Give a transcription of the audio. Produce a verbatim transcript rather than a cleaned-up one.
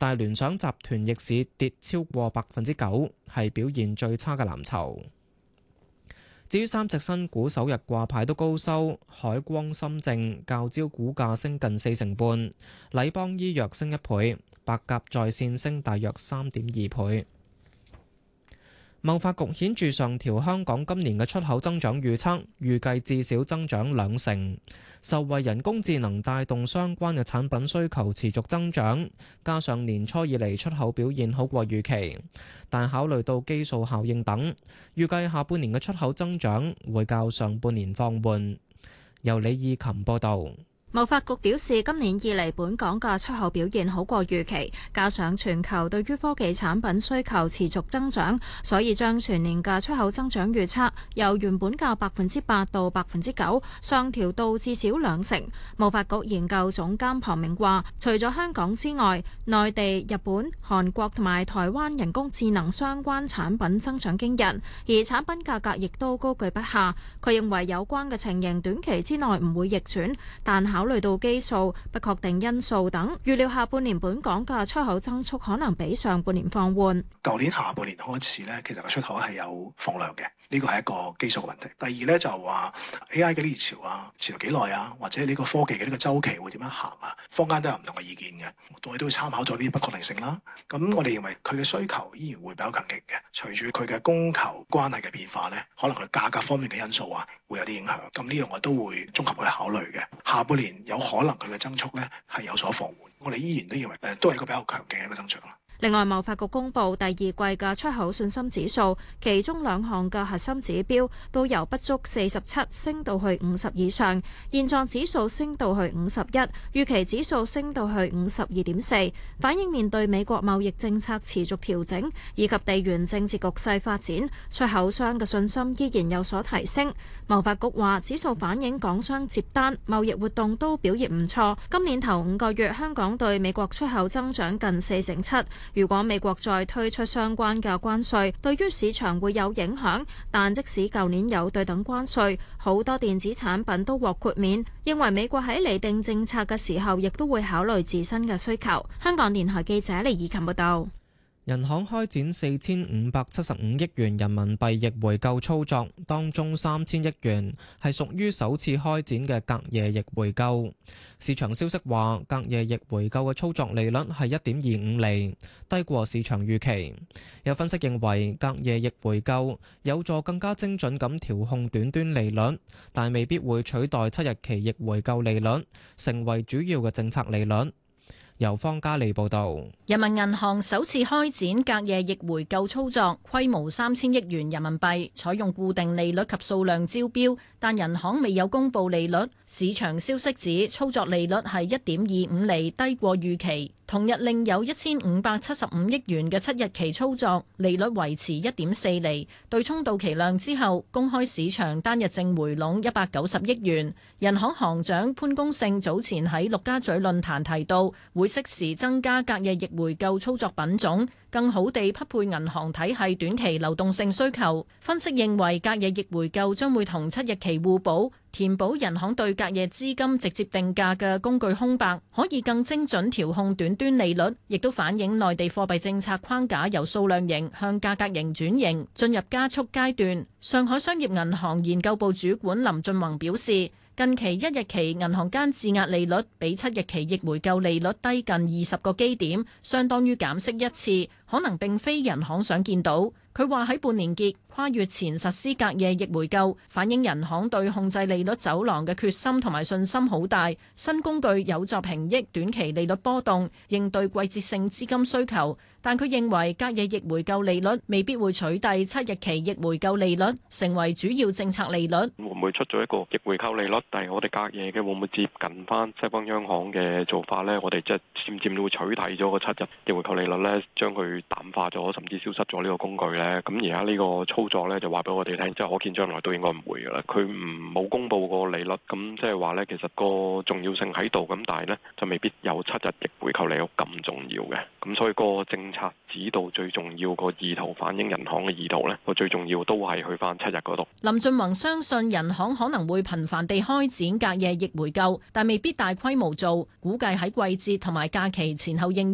但聯想集團逆市跌超過百分之九，係表現最差嘅藍籌。至於三隻新股首日掛牌都高收，海光深證較招股價升近四成半，禮邦醫藥升一倍，百甲在線升大約三點二倍。貿發局顯著上調香港今年嘅出口增長預測，預計至少增長兩成，受惠人工智能帶動相關嘅產品需求持續增長，加上年初以嚟出口表現好過預期，但考慮到基數效應等，預計下半年嘅出口增長會較上半年放緩。由李義琴報導。 貿發局表示，今年以嚟本港嘅出口表現好過預期，加上全球對於科技產品需求持續增長，所以將全年嘅出口增長預測由原本嘅百分之八到百分之九上調到至少兩成。貿發局研究總監龐明話，除咗香港之外，內地、日本、韓國同埋台灣人工智能相關產品增長驚人，而產品價格亦都高居不下。佢認為有關嘅情形短期之內唔會逆轉，但考慮到基數、不確定因素等，預料下半年本港嘅出口增速可能比上半年放緩。 舊年下半年開始咧，其實個出口係有放量嘅，呢個係一個基數嘅問題。第二咧就係話 A I 嘅呢熱潮啊，持續幾耐啊，或者呢個科技嘅呢個週期會點樣行啊？坊間都有唔同嘅意見嘅，我哋都會參考咗呢啲不確定性啦。咁我哋認為佢嘅需求依然會比較強勁嘅，隨住佢嘅供求關係嘅變化咧，可能佢價格方面嘅因素啊會有啲影響。咁呢樣我都會綜合去考慮嘅。下半年有可能佢嘅增速咧係有所放緩，我哋依然都認為誒都係一個比較強勁嘅一個增長。 另外，貿發局公布第二季嘅出口信心指數，其中兩項嘅核心指標都由不足四十七升到去五十以上，現狀指數升到去五十一，預期指數升到去五十二點四，反映面對美國貿易政策持續調整以及地緣政治局勢發展，出口商嘅信心依然有所提升。貿發局話，指數反映港商接單、貿易活動都表現唔錯。今年頭五個月，香港對美國出口增長近四成七。如果美國再推出相關嘅關稅，對於市場會有影響，但即使舊年有對等關稅，好多電子產品都獲豁免。認為美國喺釐定政策嘅時候，亦都會考慮自身嘅需求。香港電台記者李以琴報道。 人行開展四千五百七十五億元人民幣逆回購操作，當中三千億元係屬於首次開展嘅隔夜逆回購。市場消息話，隔夜逆回購嘅操作利率係一點二五厘，低過市場預期。有分析認為，隔夜逆回購有助更加精準咁調控短端利率，但未必會取代七日期逆回購利率，成為主要嘅政策利率。由方嘉利報道， 人民銀行首次開展隔夜逆回購操作，規模三千億元人民幣，採用固定利率及數量招標，但人行未有公布利率。市場消息指，操作利率係一點二五厘，低過預期。同日另有一千五百七十五億元嘅七日期操作，利率維持一點四厘，對沖到期量之後，公開市場單日淨回籠一百九十億元。人行行長潘功勝早前喺陸家嘴論壇提到，會適時增加隔夜逆回購操作品種，更好地匹配銀行體系短期流動性需求。分析認為，隔夜逆回購將會同七日期互補，填補人行對隔夜資金直接定價嘅工具空白，可以更精準調控短端利率，亦都反映內地貨幣政策框架由數量型向價格型轉型，進入加速階段。上海商業銀行研究部主管林俊宏表示，近期一日期銀行間質押利率比七日期逆回購利率低近二十個基點，相當於減息一次，可能並非人行想見到。佢話喺半年結跨越前實施隔夜逆回購，反映人行對控制利率走廊嘅決心同埋信心好大。新工具有助平抑短期利率波動，應對季節性資金需求。但佢認為隔夜逆回購利率未必會取締七日期逆回購利率，成為主要政策利率。 會唔會出咗一個逆回購利率？但係我哋隔夜嘅會唔會接近翻西方央行嘅做法呢？我哋即係漸漸都會取締咗個七日逆回購利率呢，將佢淡化咗，甚至消失咗呢個工具呢。咁而家呢個操作呢，就話俾我哋聽，即係可見將來都應該唔會噶啦。佢唔冇公布個利率，咁即係話呢，其實個重要性喺度，咁但係呢，就未必有七日逆回購利率咁重要嘅。咁所以個政策指導最重要個意圖，反映人行嘅意圖呢，個最重要都係去翻七日嗰度。 林俊宏相信人行可能會頻繁地開展隔夜逆回購，但未必大規模做，估計喺季節同埋假期前後應